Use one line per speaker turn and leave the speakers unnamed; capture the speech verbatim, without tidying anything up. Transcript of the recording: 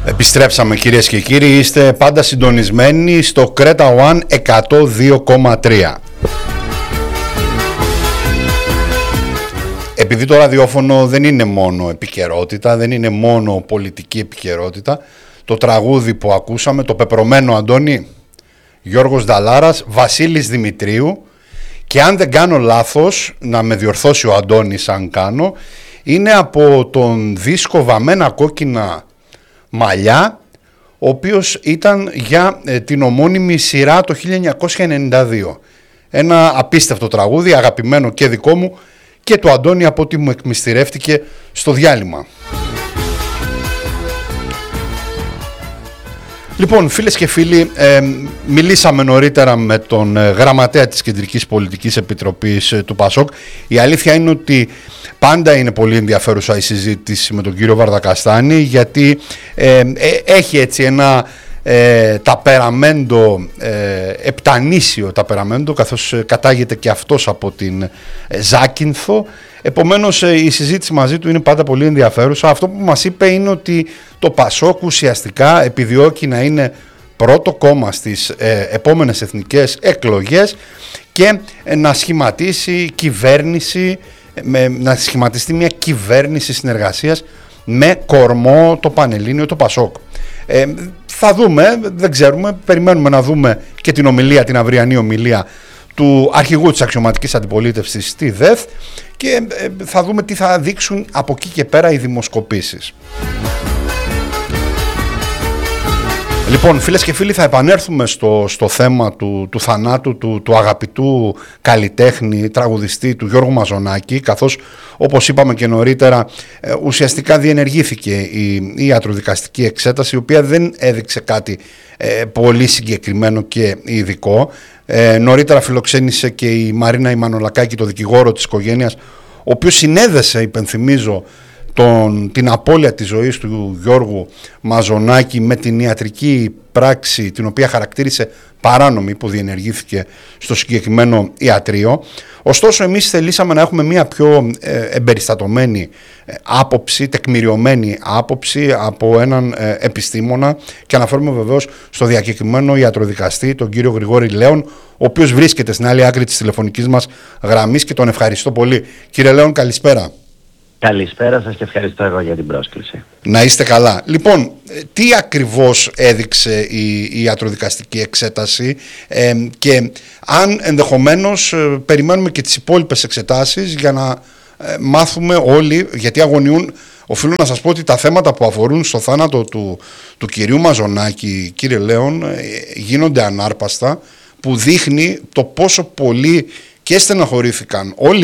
Επιστρέψαμε κυρίες και κύριοι, είστε πάντα συντονισμένοι στο Κρέτα One εκατόν δύο κόμμα τρία. Επειδή το ραδιόφωνο δεν είναι μόνο επικαιρότητα, δεν είναι μόνο πολιτική επικαιρότητα, το τραγούδι που ακούσαμε, το πεπρωμένο Αντώνη, Γιώργος Νταλάρας, Βασίλης Δημητρίου, και αν δεν κάνω λάθος, να με διορθώσει ο Αντώνης αν κάνω, είναι από τον δίσκο Βαμμένα Κόκκινα Μαλλιά, ο οποίος ήταν για ε, την ομώνυμη σειρά το χίλια εννιακόσια ενενήντα δύο. Ένα απίστευτο τραγούδι, αγαπημένο και δικό μου και του Αντώνη, από ό,τι μου εκμυστηρεύτηκε στο διάλειμμα. Λοιπόν, φίλες και φίλοι, ε, μιλήσαμε νωρίτερα με τον ε, γραμματέα της Κεντρικής Πολιτικής Επιτροπής ε, του ΠΑΣΟΚ. Η αλήθεια είναι ότι πάντα είναι πολύ ενδιαφέρουσα η συζήτηση με τον κύριο Βαρδακαστάνη, γιατί ε, ε, έχει έτσι ένα ε, ταπεραμέντο, ε, επτανήσιο ταπεραμέντο, καθώς ε, κατάγεται και αυτός από την ε, Ζάκυνθο. Επομένως η συζήτηση μαζί του είναι πάντα πολύ ενδιαφέρουσα. Αυτό που μας είπε είναι ότι το ΠΑΣΟΚ ουσιαστικά επιδιώκει να είναι πρώτο κόμμα στις ε, επόμενες εθνικές εκλογές και ε, να σχηματίσει κυβέρνηση, με, να σχηματιστεί μια κυβέρνηση συνεργασίας με κορμό το Πανελλήνιο, το ΠΑΣΟΚ. Ε, θα δούμε, δεν ξέρουμε, περιμένουμε να δούμε και την ομιλία, την αυριανή ομιλία του αρχηγού της αξιωματικής αντιπολίτευσης στη ΔΕΘ, και θα δούμε τι θα δείξουν από εκεί και πέρα οι δημοσκοπήσεις. Λοιπόν, φίλες και φίλοι, θα επανέλθουμε στο, στο θέμα του, του θανάτου του, του αγαπητού καλλιτέχνη, τραγουδιστή, του Γιώργου Μαζονάκη, καθώς, όπως είπαμε και νωρίτερα, ουσιαστικά διενεργήθηκε η, η ιατροδικαστική εξέταση, η οποία δεν έδειξε κάτι ε, πολύ συγκεκριμένο και ειδικό. Ε, νωρίτερα φιλοξένησε και η Μαρίνα Ιμανολακάκη, το δικηγόρο της οικογένειας, ο οποίος συνέδεσε, υπενθυμίζω, τον, την απώλεια της ζωής του Γιώργου Μαζονάκη με την ιατρική πράξη την οποία χαρακτήρισε παράνομη, που διενεργήθηκε στο συγκεκριμένο ιατρείο. Ωστόσο, εμείς θελήσαμε να έχουμε μια πιο ε, εμπεριστατωμένη ε, άποψη, τεκμηριωμένη άποψη από έναν ε, επιστήμονα, και αναφέρουμε βεβαίως στο διακεκριμένο ιατροδικαστή, τον κύριο Γρηγόρη Λέων, ο οποίος βρίσκεται στην άλλη άκρη της τηλεφωνικής μας γραμμής, και τον ευχαριστώ πολύ. Κύριε Λέων, καλησπέρα.
Καλησπέρα σας και ευχαριστώ εγώ για την πρόσκληση.
Να είστε καλά. Λοιπόν, τι ακριβώς έδειξε η, η ιατροδικαστική εξέταση ε, και αν ενδεχομένως ε, περιμένουμε και τις υπόλοιπες εξετάσεις για να ε, μάθουμε όλοι, γιατί αγωνιούν. Οφείλω να σας πω ότι τα θέματα που αφορούν στο θάνατο του, του κυρίου Μαζονάκη, κύριε Λέων, ε, γίνονται ανάρπαστα, που δείχνει το πόσο πολύ και στεναχωρήθηκαν όλοι